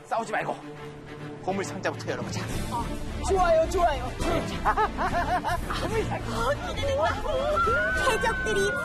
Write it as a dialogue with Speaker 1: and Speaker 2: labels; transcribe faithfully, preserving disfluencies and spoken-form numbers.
Speaker 1: 싸우지 말고 보물 상자부터 열어보자.
Speaker 2: 어, 좋아요, 좋아요.
Speaker 1: 보물 상자.
Speaker 3: 어, 기대된다. 해적들이